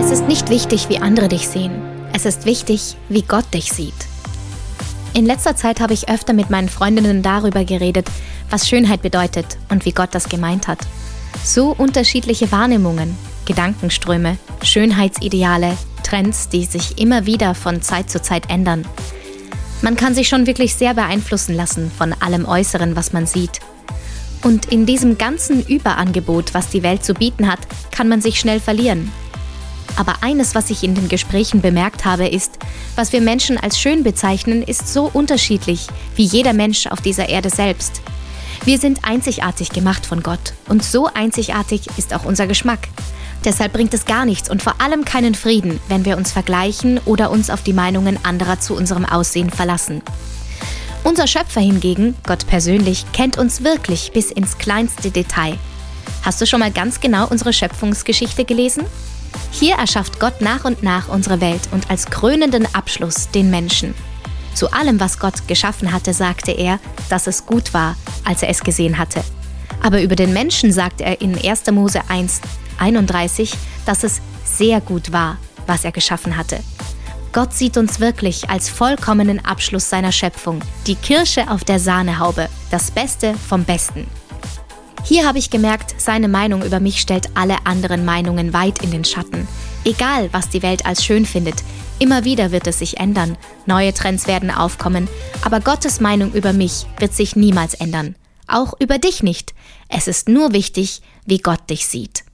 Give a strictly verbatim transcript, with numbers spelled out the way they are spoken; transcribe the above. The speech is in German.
Es ist nicht wichtig, wie andere dich sehen. Es ist wichtig, wie Gott dich sieht. In letzter Zeit habe ich öfter mit meinen Freundinnen darüber geredet, was Schönheit bedeutet und wie Gott das gemeint hat. So unterschiedliche Wahrnehmungen, Gedankenströme, Schönheitsideale, Trends, die sich immer wieder von Zeit zu Zeit ändern. Man kann sich schon wirklich sehr beeinflussen lassen von allem Äußeren, was man sieht. Und in diesem ganzen Überangebot, was die Welt zu bieten hat, kann man sich schnell verlieren. Aber eines, was ich in den Gesprächen bemerkt habe, ist, was wir Menschen als schön bezeichnen, ist so unterschiedlich wie jeder Mensch auf dieser Erde selbst. Wir sind einzigartig gemacht von Gott und so einzigartig ist auch unser Geschmack. Deshalb bringt es gar nichts und vor allem keinen Frieden, wenn wir uns vergleichen oder uns auf die Meinungen anderer zu unserem Aussehen verlassen. Unser Schöpfer hingegen, Gott persönlich, kennt uns wirklich bis ins kleinste Detail. Hast du schon mal ganz genau unsere Schöpfungsgeschichte gelesen? Hier erschafft Gott nach und nach unsere Welt und als krönenden Abschluss den Menschen. Zu allem, was Gott geschaffen hatte, sagte er, dass es gut war, als er es gesehen hatte. Aber über den Menschen sagt er in erster Mose eins einunddreißig, dass es sehr gut war, was er geschaffen hatte. Gott sieht uns wirklich als vollkommenen Abschluss seiner Schöpfung, die Kirsche auf der Sahnehaube, das Beste vom Besten. Hier habe ich gemerkt, seine Meinung über mich stellt alle anderen Meinungen weit in den Schatten. Egal, was die Welt als schön findet, immer wieder wird es sich ändern, neue Trends werden aufkommen, aber Gottes Meinung über mich wird sich niemals ändern. Auch über dich nicht. Es ist nur wichtig, wie Gott dich sieht.